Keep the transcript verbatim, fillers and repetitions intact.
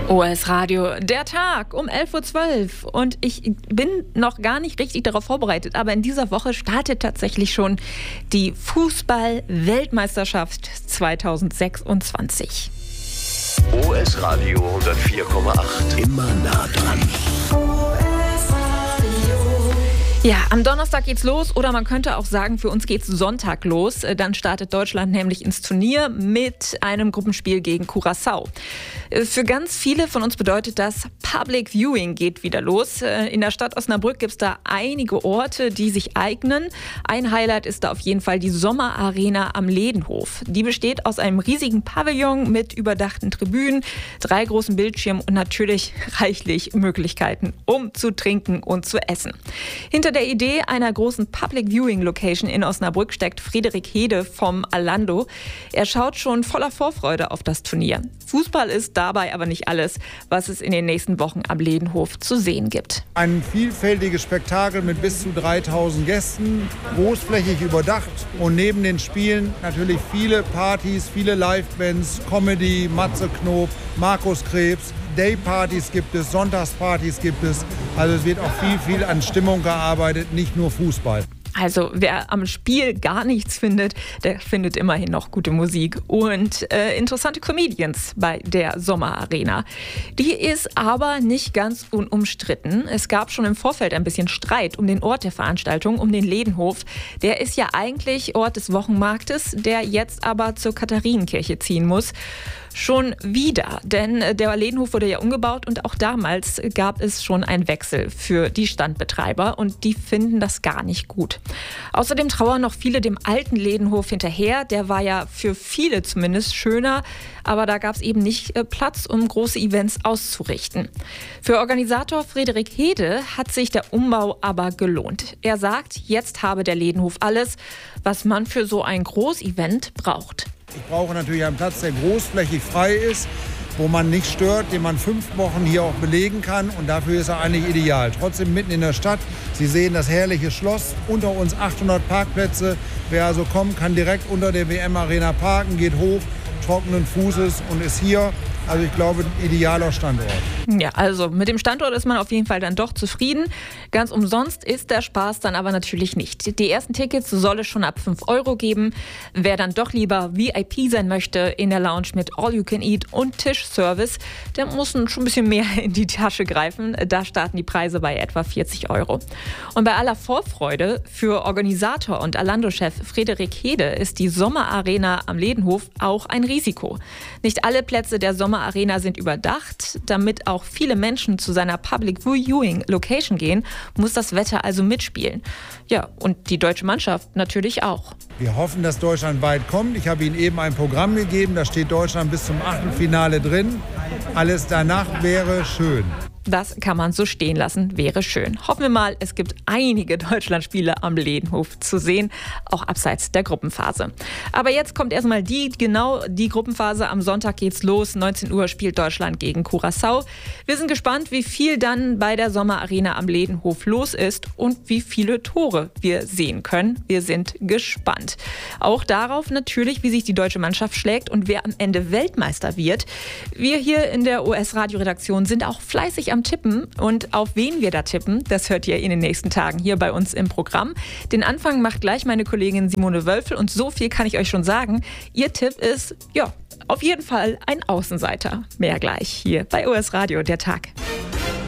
O S Radio, der Tag um elf Uhr zwölf. Und ich bin noch gar nicht richtig darauf vorbereitet, aber in dieser Woche startet tatsächlich schon die Fußball-Weltmeisterschaft zweitausendsechsundzwanzig. O S Radio hundertvier Komma acht. Immer nah dran. Ja, am Donnerstag geht's los oder man könnte auch sagen, für uns geht's Sonntag los. Dann startet Deutschland nämlich ins Turnier mit einem Gruppenspiel gegen Curaçao. Für ganz viele von uns bedeutet das, Public Viewing geht wieder los. In der Stadt Osnabrück gibt's da einige Orte, die sich eignen. Ein Highlight ist da auf jeden Fall die Sommerarena am Ledenhof. Die besteht aus einem riesigen Pavillon mit überdachten Tribünen, drei großen Bildschirmen und natürlich reichlich Möglichkeiten, um zu trinken und zu essen. Hinter der Idee einer großen Public Viewing Location in Osnabrück steckt Frederik Hede vom Alando. Er schaut schon voller Vorfreude auf das Turnier. Fußball ist dabei aber nicht alles, was es in den nächsten Wochen am Ledenhof zu sehen gibt. Ein vielfältiges Spektakel mit bis zu dreitausend Gästen, großflächig überdacht und neben den Spielen natürlich viele Partys, viele Livebands, Comedy, Matze Knob, Markus Krebs. Daypartys gibt es, Sonntagspartys gibt es. Also es wird auch viel, viel an Stimmung gearbeitet, nicht nur Fußball. Also wer am Spiel gar nichts findet, der findet immerhin noch gute Musik und äh, interessante Comedians bei der Sommerarena. Die ist aber nicht ganz unumstritten. Es gab schon im Vorfeld ein bisschen Streit um den Ort der Veranstaltung, um den Ledenhof. Der ist ja eigentlich Ort des Wochenmarktes, der jetzt aber zur Katharinenkirche ziehen muss. Schon wieder, denn der Ledenhof wurde ja umgebaut und auch damals gab es schon einen Wechsel für die Standbetreiber und die finden das gar nicht gut. Außerdem trauern noch viele dem alten Ledenhof hinterher, der war ja für viele zumindest schöner, aber da gab es eben nicht Platz, um große Events auszurichten. Für Organisator Frederik Hede hat sich der Umbau aber gelohnt. Er sagt, jetzt habe der Ledenhof alles, was man für so ein Großevent braucht. Ich brauche natürlich einen Platz, der großflächig frei ist, wo man nicht stört, den man fünf Wochen hier auch belegen kann. Und dafür ist er eigentlich ideal. Trotzdem mitten in der Stadt. Sie sehen das herrliche Schloss. Unter uns achthundert Parkplätze. Wer also kommt, kann direkt unter der W M-Arena parken, geht hoch, trockenen Fußes und ist hier. Also ich glaube, ein idealer Standort. Ja, also mit dem Standort ist man auf jeden Fall dann doch zufrieden. Ganz umsonst ist der Spaß dann aber natürlich nicht. Die ersten Tickets soll es schon ab fünf Euro geben. Wer dann doch lieber V I P sein möchte in der Lounge mit All-You-Can-Eat und Tischservice, der muss schon ein bisschen mehr in die Tasche greifen. Da starten die Preise bei etwa vierzig Euro. Und bei aller Vorfreude für Organisator und Alando-Chef Frederik Hede ist die Sommerarena am Ledenhof auch ein Risiko. Nicht alle Plätze der Sommerarena sind überdacht. Damit auch viele Menschen zu seiner Public Viewing Location gehen, muss das Wetter also mitspielen. Ja, und die deutsche Mannschaft natürlich auch. Wir hoffen, dass Deutschland weit kommt. Ich habe Ihnen eben ein Programm gegeben, da steht Deutschland bis zum Achtelfinale drin. Alles danach wäre schön. Das kann man so stehen lassen, wäre schön. Hoffen wir mal, es gibt einige Deutschlandspiele am Ledenhof zu sehen, auch abseits der Gruppenphase. Aber jetzt kommt erstmal die, genau die Gruppenphase. Am Sonntag geht's los. neunzehn Uhr spielt Deutschland gegen Curaçao. Wir sind gespannt, wie viel dann bei der Sommerarena am Ledenhof los ist und wie viele Tore wir sehen können. Wir sind gespannt. Auch darauf natürlich, wie sich die deutsche Mannschaft schlägt und wer am Ende Weltmeister wird. Wir hier in der O S-Radio-Redaktion sind auch fleißig am Tippen und auf wen wir da tippen, das hört ihr in den nächsten Tagen hier bei uns im Programm. Den Anfang macht gleich meine Kollegin Simone Wölfel und so viel kann ich euch schon sagen. Ihr Tipp ist, ja, auf jeden Fall ein Außenseiter. Mehr gleich hier bei O S Radio, der Tag.